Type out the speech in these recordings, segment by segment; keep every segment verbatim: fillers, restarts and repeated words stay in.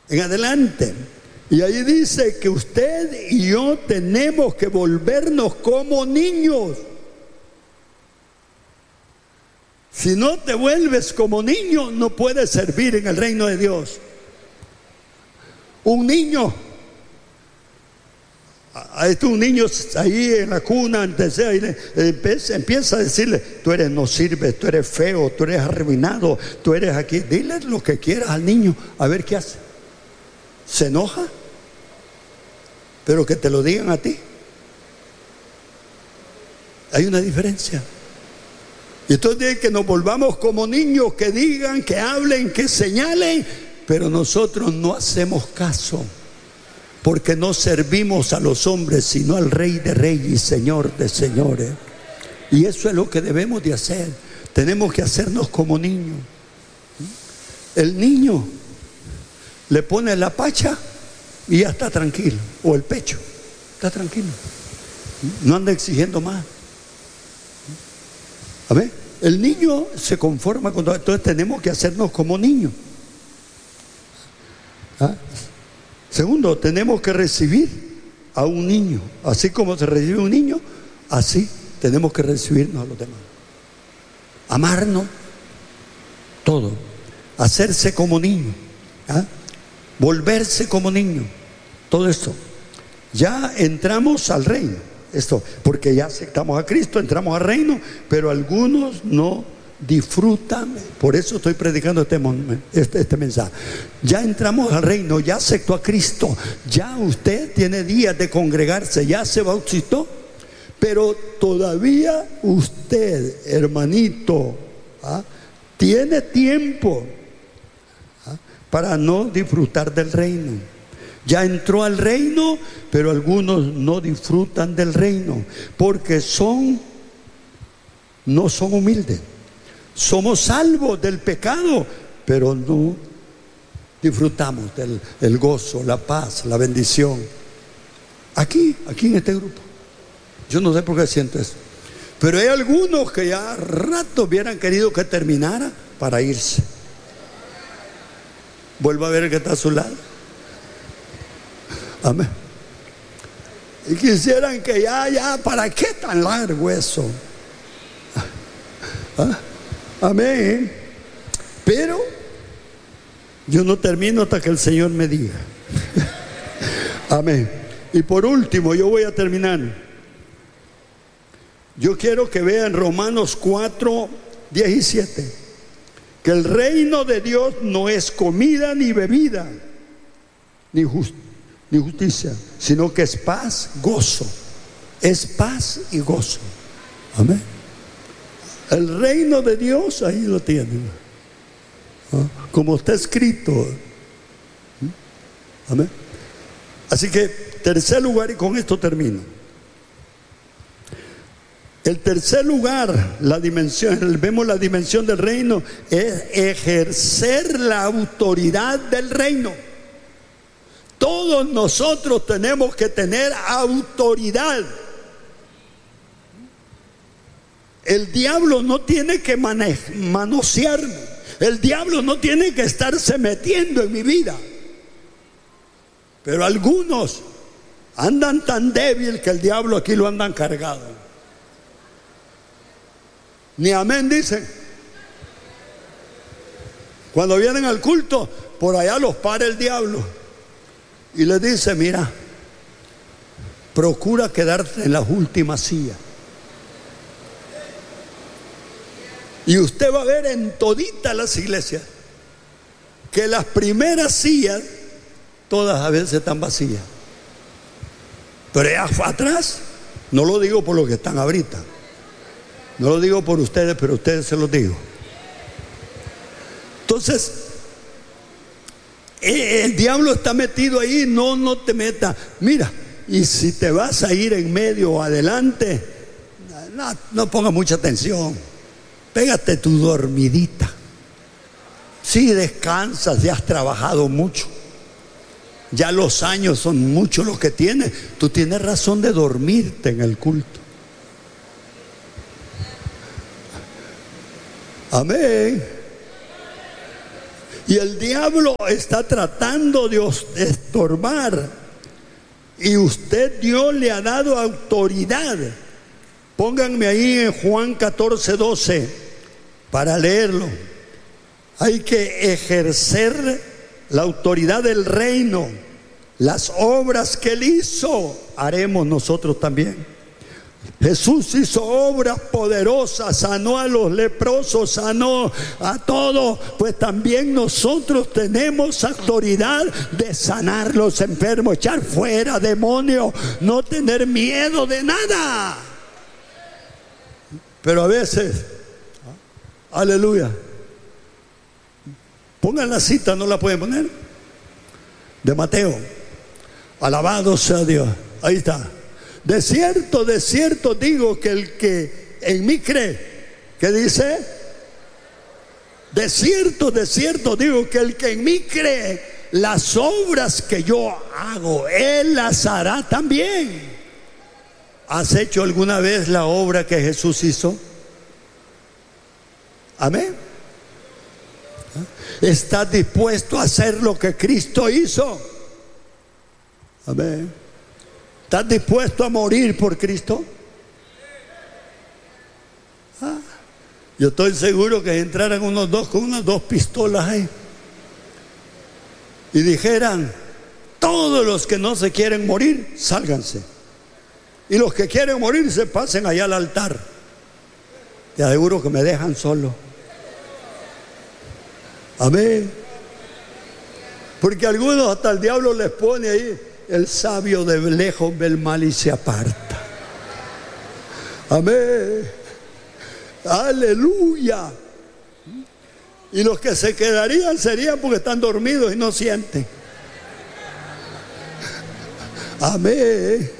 en adelante. Y ahí dice que usted y yo tenemos que volvernos como niños. Si no te vuelves como niño, no puedes servir en el reino de Dios. Un niño, a este un niño ahí en la cuna, antes, ahí, empieza, empieza a decirle: tú eres, no sirves, tú eres feo, tú eres arruinado, tú eres aquí. Dile lo que quieras al niño, a ver qué hace. ¿Se enoja? Pero que te lo digan a ti. Hay una diferencia. Y entonces que nos volvamos como niños, que digan, que hablen, que señalen, pero nosotros no hacemos caso, porque no servimos a los hombres, sino al Rey de Reyes y Señor de Señores. Y eso es lo que debemos de hacer. Tenemos que hacernos como niños. El niño le pone la pacha y ya está tranquilo, o el pecho, está tranquilo, no anda exigiendo más. A ver, el niño se conforma con todo. Entonces tenemos que hacernos como niños. ¿Ah? Segundo, tenemos que recibir a un niño. Así como se recibe un niño, así tenemos que recibirnos a los demás. Amarnos, todo. Hacerse como niño. ¿Ah? Volverse como niño. Todo esto. Ya entramos al reino. Esto, porque ya aceptamos a Cristo, entramos al reino, pero algunos no disfrutan. Por eso estoy predicando este, este, este mensaje. Ya entramos al reino, ya aceptó a Cristo, ya usted tiene días de congregarse, ya se bautizó, pero todavía usted, hermanito, ¿ah? tiene tiempo, ¿ah? para no disfrutar del reino. Ya entró al reino, pero algunos no disfrutan del reino, porque son, no son humildes. Somos salvos del pecado, pero no disfrutamos del el gozo, la paz, la bendición. Aquí, aquí en este grupo. Yo no sé por qué siento eso. Pero hay algunos que ya rato hubieran querido que terminara para irse. Vuelva a ver el que está a su lado. Amén. Y quisieran que ya, ya, ¿para qué tan largo eso? ¿Ah? Amén. Pero yo no termino hasta que el Señor me diga. Amén. Y por último, yo voy a terminar. Yo quiero que vean Romanos cuatro, diecisiete, que el reino de Dios no es comida ni bebida, ni justicia, ni justicia, sino que es paz, gozo. Es paz y gozo. Amén. El reino de Dios, ahí lo tienen, ¿ah? Como está escrito. Amén. Así que, tercer lugar, y con esto termino. El tercer lugar, la dimensión, vemos la dimensión del reino, es ejercer la autoridad del reino. Todos nosotros tenemos que tener autoridad. El diablo no tiene que mane- manosearme. El diablo no tiene que estarse metiendo en mi vida. Pero algunos andan tan débil que el diablo aquí lo andan cargado. Ni amén dicen. Cuando vienen al culto, por allá los para el diablo y les dice: mira, procura quedarte en las últimas sillas. Y usted va a ver en toditas las iglesias que las primeras sillas todas a veces están vacías, pero allá atrás, no lo digo por los que están ahorita, no lo digo por ustedes, pero a ustedes se los digo. Entonces, el diablo está metido ahí. No, no te metas. Mira, y si te vas a ir en medio o adelante, no, no pongas mucha atención. Pégate tu dormidita. Si descansas, ya has trabajado mucho, ya los años son muchos los que tienes, tú tienes razón de dormirte en el culto. Amén. Y el diablo está tratando de estorbar. Y usted, Dios le ha dado autoridad. Pónganme ahí en Juan catorce, doce para leerlo. Hay que ejercer la autoridad del reino. Las obras que Él hizo, haremos nosotros también. Jesús hizo obras poderosas, sanó a los leprosos, sanó a todos. Pues también nosotros tenemos autoridad de sanar los enfermos, echar fuera demonios, no tener miedo de nada. Pero a veces, aleluya, pongan la cita, ¿no la pueden poner? De Mateo. Alabado sea Dios. Ahí está. De cierto, de cierto digo que el que en mí cree, ¿qué dice? De cierto, de cierto digo que el que en mí cree, las obras que yo hago, él las hará también. ¿Has hecho alguna vez la obra que Jesús hizo? Amén. ¿Estás dispuesto a hacer lo que Cristo hizo? Amén. ¿Estás dispuesto a morir por Cristo? Ah, yo estoy seguro que entraran unos dos con unas dos pistolas ahí y dijeran: todos los que no se quieren morir, sálganse, y los que quieren morir se pasen allá al altar. Te aseguro que me dejan solo. Amén. Porque algunos hasta el diablo les pone ahí: el sabio de lejos ve el mal y se aparta. Amén. Aleluya. Y los que se quedarían serían porque están dormidos y no sienten. Amén.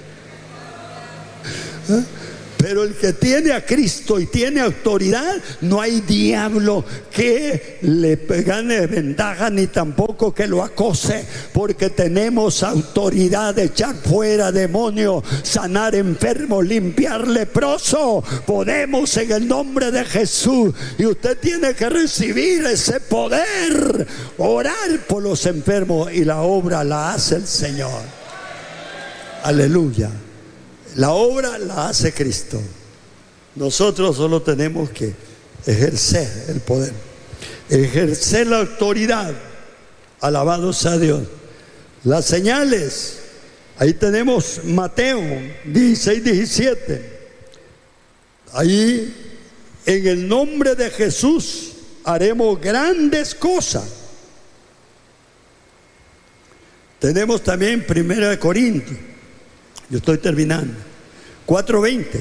¿Eh? Pero el que tiene a Cristo y tiene autoridad, no hay diablo que le gane ventaja ni tampoco que lo acose, porque tenemos autoridad de echar fuera demonios, sanar enfermos, limpiar leprosos. Podemos en el nombre de Jesús, y usted tiene que recibir ese poder, orar por los enfermos, y la obra la hace el Señor. Aleluya. La obra la hace Cristo. Nosotros solo tenemos que ejercer el poder, ejercer la autoridad. Alabado sea Dios. Las señales, ahí tenemos Mateo dieciséis, diecisiete. Ahí, en el nombre de Jesús haremos grandes cosas. Tenemos también Primera de Corintios, yo estoy terminando, cuatro veinte.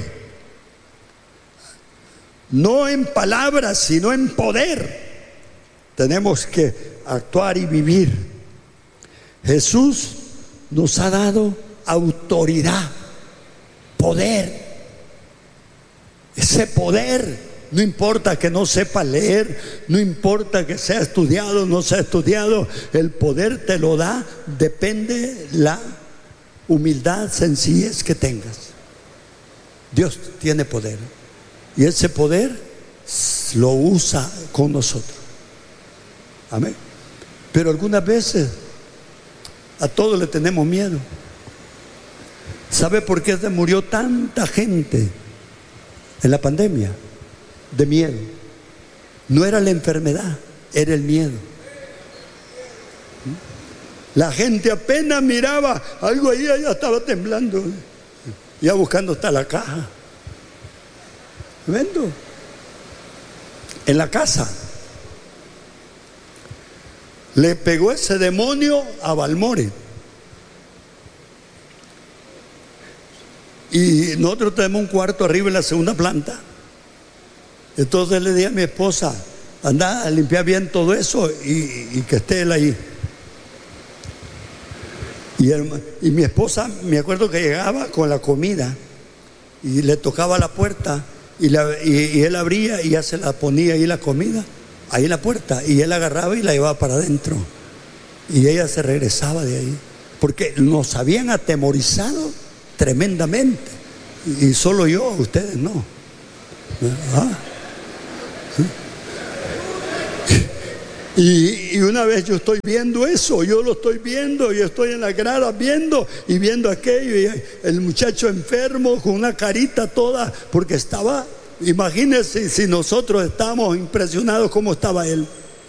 No en palabras, sino en poder. Tenemos que actuar y vivir. Jesús nos ha dado autoridad, poder. Ese poder, no importa que no sepa leer, no importa que sea estudiado, no sea estudiado, el poder te lo da, depende la humildad, sencillez que tengas. Dios tiene poder, y ese poder lo usa con nosotros. Amén. Pero algunas veces a todos le tenemos miedo. ¿Sabe por qué se murió tanta gente en la pandemia? De miedo. No era la enfermedad, era el miedo. La gente apenas miraba algo ahí, ya estaba temblando, ya buscando hasta la caja. ¿Vendo? En la casa le pegó ese demonio a Balmore, y nosotros tenemos un cuarto arriba en la segunda planta. Entonces le dije a mi esposa: anda a limpiar bien todo eso y, y que esté él ahí. Y, el, y mi esposa, me acuerdo que llegaba con la comida y le tocaba la puerta, y, la, y, y él abría y ya se la ponía ahí la comida, ahí en la puerta, y él agarraba y la llevaba para adentro, y ella se regresaba de ahí, porque nos habían atemorizado tremendamente, y, y solo yo, ustedes no. ¿Ah? Y, y una vez yo estoy viendo eso, yo lo estoy viendo, yo estoy en la grada viendo y viendo aquello, y el muchacho enfermo con una carita toda, porque estaba, imagínense si nosotros estábamos impresionados cómo estaba él.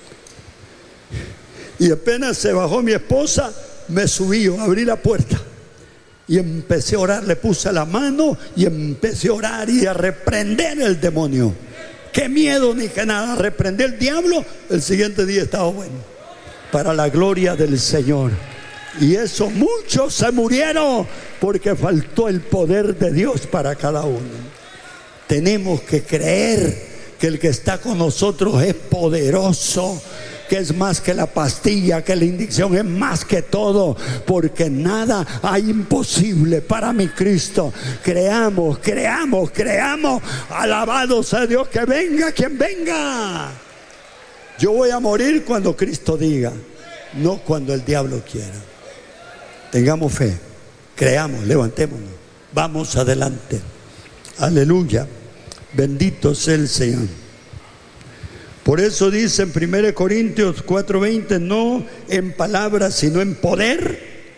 Y apenas se bajó mi esposa, me subí, yo abrí la puerta y empecé a orar, le puse la mano y empecé a orar y a reprender el demonio. Qué miedo ni que nada, reprendí el diablo. El siguiente día estaba bueno, para la gloria del Señor. Y eso, muchos se murieron porque faltó el poder de Dios para cada uno. Tenemos que creer que el que está con nosotros es poderoso, que es más que la pastilla, que la inyección, es más que todo, porque nada hay imposible para mi Cristo. Creamos, creamos, creamos. Alabado sea Dios, que venga quien venga. Yo voy a morir cuando Cristo diga, no cuando el diablo quiera. Tengamos fe, creamos, levantémonos, vamos adelante. Aleluya, bendito sea el Señor. Por eso dice en primera Corintios cuatro veinte, no en palabras sino en poder,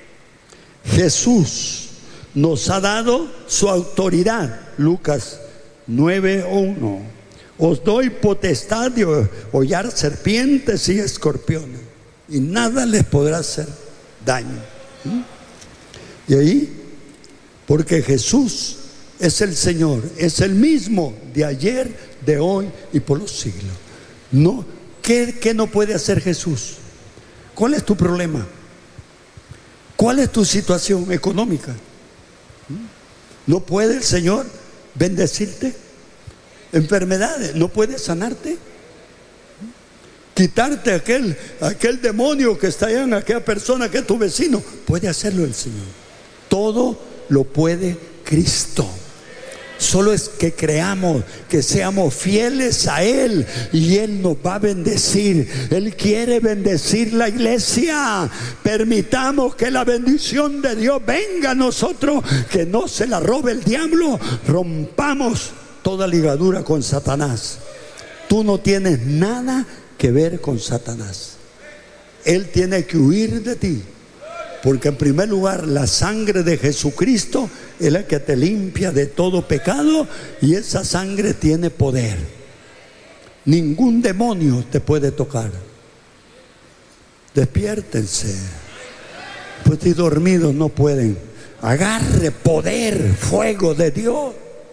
Jesús nos ha dado su autoridad. Lucas nueve uno, os doy potestad de hollar serpientes y escorpiones, y nada les podrá hacer daño. ¿Mm? Y ahí, porque Jesús es el Señor, es el mismo de ayer, de hoy y por los siglos. No, ¿qué, qué no puede hacer Jesús? ¿Cuál es tu problema? ¿Cuál es tu situación económica? ¿No puede el Señor bendecirte? ¿Enfermedades? ¿No puede sanarte? ¿Quitarte aquel, aquel demonio que está allá en aquella persona que es tu vecino? Puede hacerlo el Señor. Todo lo puede Cristo. Solo es que creamos, que seamos fieles a Él, y Él nos va a bendecir. Él quiere bendecir la iglesia. Permitamos que la bendición de Dios venga a nosotros, que no se la robe el diablo. Rompamos toda ligadura con Satanás. Tú no tienes nada que ver con Satanás. Él tiene que huir de ti, porque en primer lugar la sangre de Jesucristo es la que te limpia de todo pecado, y esa sangre tiene poder. Ningún demonio te puede tocar. Despiértense, pues si dormidos no pueden. Agarre poder, fuego de Dios,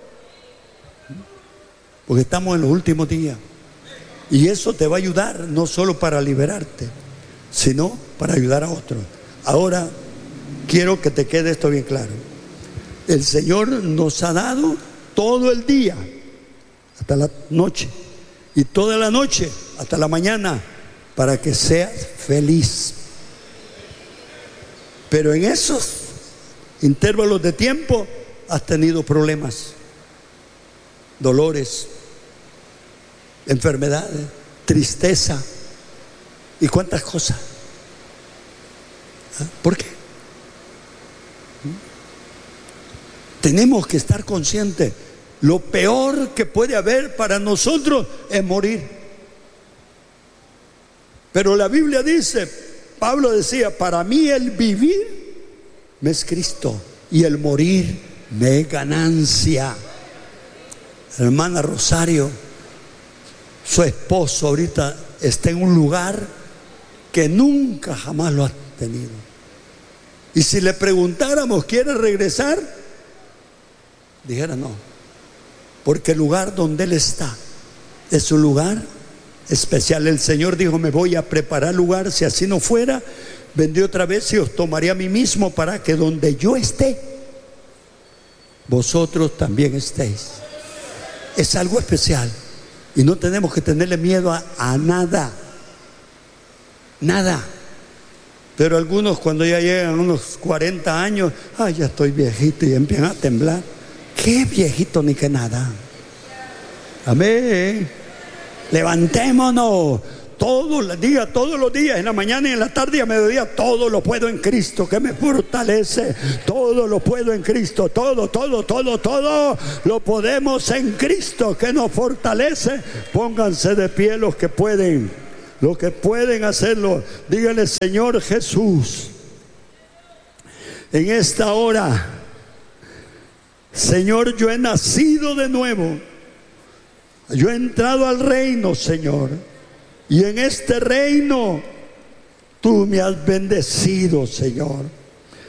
porque estamos en los últimos días, y eso te va a ayudar no solo para liberarte, sino para ayudar a otros. Ahora quiero que te quede esto bien claro. El Señor nos ha dado todo el día hasta la noche, y toda la noche hasta la mañana, para que seas feliz. Pero en esos intervalos de tiempo has tenido problemas, dolores, enfermedades, tristeza y cuántas cosas. ¿Por qué? Tenemos que estar conscientes. Lo peor que puede haber para nosotros es morir. Pero la Biblia dice, Pablo decía, para mí el vivir me es Cristo y el morir me es ganancia. Hermana Rosario, su esposo ahorita está en un lugar que nunca jamás lo ha tenido. Y si le preguntáramos, ¿quiere regresar? Dijera no, porque el lugar donde él está es un lugar especial. El Señor dijo, me voy a preparar lugar, si así no fuera, vendré otra vez y os tomaré a mí mismo, para que donde yo esté, vosotros también estéis. Es algo especial, y no tenemos que tenerle miedo a, a nada, nada. Pero algunos, cuando ya llegan a unos cuarenta años, ay, ya estoy viejito, y empiezan a temblar. ¿Qué viejito ni que nada? Amén. Levantémonos todos los días, todos los días, en la mañana y en la tarde y a mediodía. Todo lo puedo en Cristo que me fortalece. Todo lo puedo en Cristo. Todo, todo, todo, todo lo podemos en Cristo que nos fortalece. Pónganse de pie los que pueden. Los que pueden hacerlo, díganle: Señor Jesús, en esta hora, Señor, yo he nacido de nuevo. Yo he entrado al reino, Señor. Y en este reino, tú me has bendecido, Señor.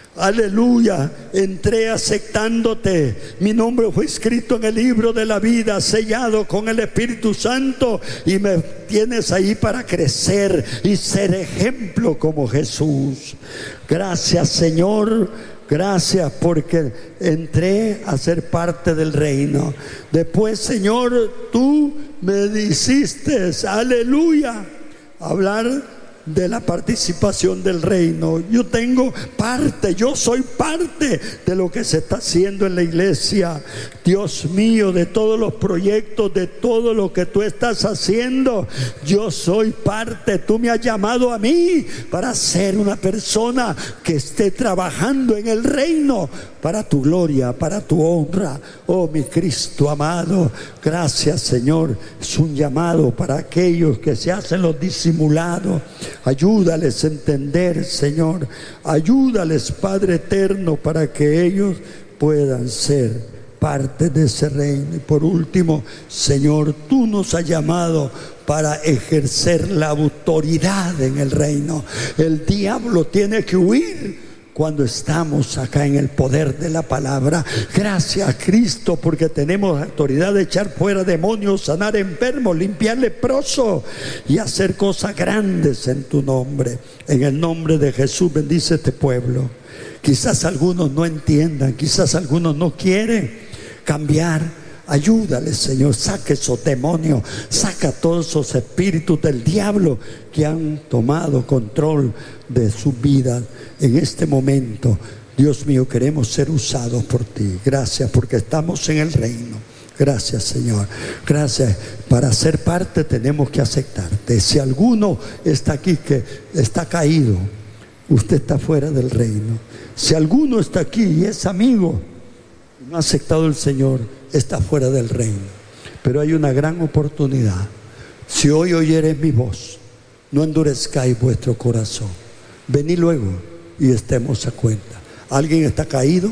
Aleluya, entré aceptándote. Mi nombre fue escrito en el libro de la vida, sellado con el Espíritu Santo, y me tienes ahí para crecer y ser ejemplo como Jesús. Gracias, Señor. Gracias porque entré a ser parte del reino. Después, Señor, tú me hiciste, aleluya, hablar de la participación del reino. Yo tengo parte, yo soy parte de lo que se está haciendo en la iglesia. Dios mío, de todos los proyectos, de todo lo que tú estás haciendo, yo soy parte. Tú me has llamado a mí para ser una persona que esté trabajando en el reino para tu gloria, para tu honra. Oh, mi Cristo amado, gracias, Señor. Es un llamado para aquellos que se hacen los disimulados. Ayúdales a entender, Señor. Ayúdales, Padre eterno, para que ellos puedan ser parte de ese reino. Y por último, Señor, tú nos has llamado para ejercer la autoridad en el reino. El diablo tiene que huir cuando estamos acá en el poder de la palabra. Gracias a Cristo, porque tenemos autoridad de echar fuera demonios, sanar enfermos, limpiar leprosos y hacer cosas grandes en tu nombre. En el nombre de Jesús, bendice este pueblo. Quizás algunos no entiendan, quizás algunos no quieren cambiar. Ayúdales, Señor. Saca esos demonios, saca todos esos espíritus del diablo que han tomado control de su vida en este momento. Dios mío, queremos ser usados por ti. Gracias porque estamos en el reino. Gracias, Señor. Gracias. Para ser parte tenemos que aceptarte. Si alguno está aquí que está caído, usted está fuera del reino. Si alguno está aquí y es amigo, no ha aceptado el Señor, está fuera del reino. Pero hay una gran oportunidad. Si hoy oyeres mi voz, no endurezcáis vuestro corazón. Vení luego y estemos a cuenta. ¿Alguien está caído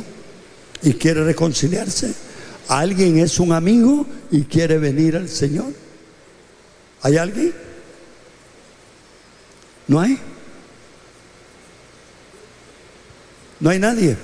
y quiere reconciliarse? ¿Alguien es un amigo y quiere venir al Señor? ¿Hay alguien? ¿No hay? ¿No hay nadie?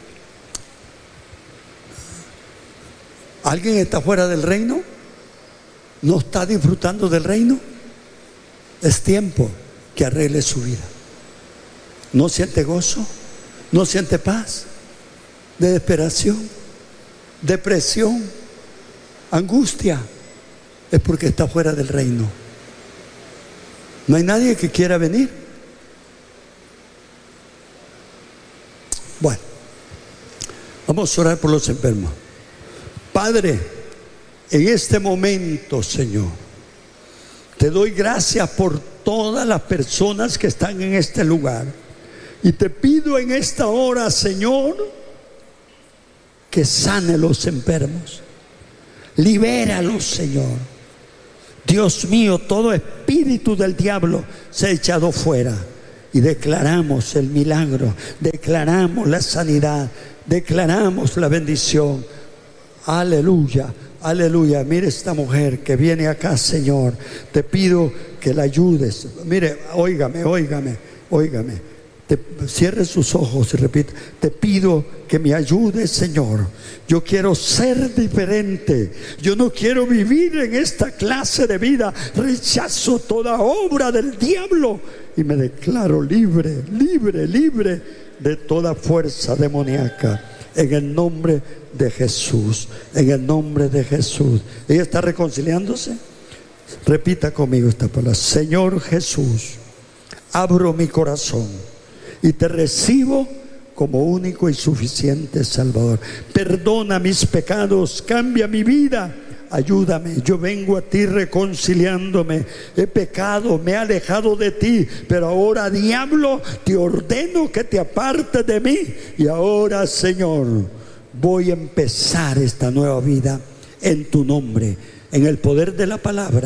¿Alguien está fuera del reino? ¿No está disfrutando del reino? Es tiempo que arregle su vida. ¿No siente gozo? ¿No siente paz? ¿Desesperación? ¿Depresión? ¿Angustia? Es porque está fuera del reino. ¿No hay nadie que quiera venir? Bueno, vamos a orar por los enfermos. Padre, en este momento, Señor, te doy gracias por todas las personas que están en este lugar. Y te pido en esta hora, Señor, que sane los enfermos. Libéralos, Señor. Dios mío, todo espíritu del diablo se ha echado fuera. Y declaramos el milagro, declaramos la sanidad, declaramos la bendición. Aleluya, aleluya. Mire esta mujer que viene acá, Señor. Te pido que la ayudes. Mire, óigame, óigame, óigame. Te, cierre sus ojos y repite: te pido que me ayudes, Señor. Yo quiero ser diferente. Yo no quiero vivir en esta clase de vida. Rechazo toda obra del diablo y me declaro libre, libre, libre de toda fuerza demoníaca. En el nombre de Jesús, en el nombre de Jesús. ¿Ella está reconciliándose? Repita conmigo esta palabra: Señor Jesús, abro mi corazón y te recibo como único y suficiente Salvador. Perdona mis pecados, cambia mi vida, ayúdame. Yo vengo a ti reconciliándome. He pecado, me he alejado de ti, pero ahora, diablo, te ordeno que te apartes de mí. Y ahora, Señor, voy a empezar esta nueva vida en tu nombre, en el poder de la palabra.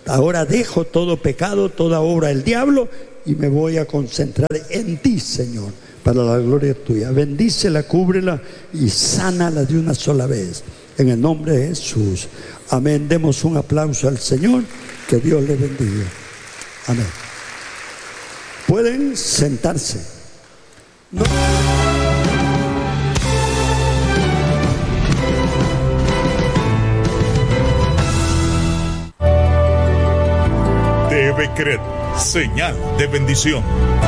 Ahora dejo todo pecado, toda obra del diablo y me voy a concentrar en ti, Señor, para la gloria tuya. Bendícela, cúbrela y sánala de una sola vez. En el nombre de Jesús. Amén. Demos un aplauso al Señor. Que Dios le bendiga. Amén. Pueden sentarse. No. T V C R E D, señal de bendición.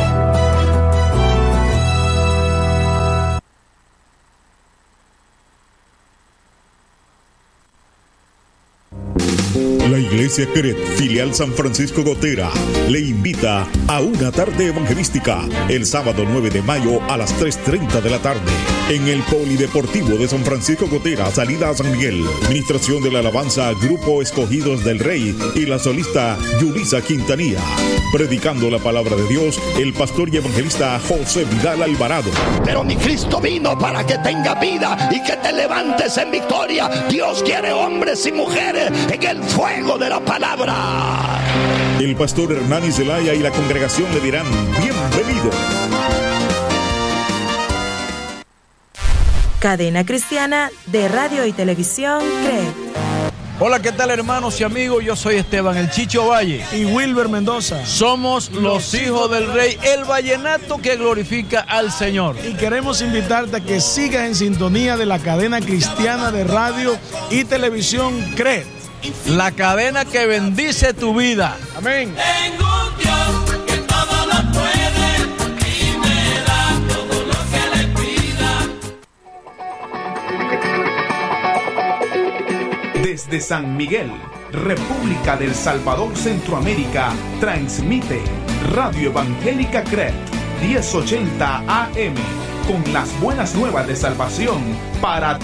La Iglesia C R E D, filial San Francisco Gotera, le invita a una tarde evangelística el sábado nueve de mayo a las tres treinta de la tarde en el Polideportivo de San Francisco Gotera, salida a San Miguel. Ministración de la alabanza Grupo Escogidos del Rey y la solista Yulisa Quintanilla. Predicando la palabra de Dios, el pastor y evangelista José Vidal Alvarado. Pero mi Cristo vino para que tenga vida y que te levantes en victoria. Dios quiere hombres y mujeres en el fuego de la palabra. El pastor Hernán Zelaya y la congregación le dirán bienvenido. Cadena Cristiana de Radio y Televisión C R E D. Hola, ¿qué tal, hermanos y amigos? Yo soy Esteban El Chicho Valle y Wilber Mendoza. Somos los hijos del Rey, el vallenato que glorifica al Señor. Y queremos invitarte a que sigas en sintonía de la cadena cristiana de radio y televisión C R E D. La cadena que bendice tu vida. Amén. Tengo un Dios que todo lo puede y me da todo lo que le pida. Desde San Miguel, República del Salvador, Centroamérica, transmite Radio Evangélica C R E D diez ochenta A M con las buenas nuevas de salvación para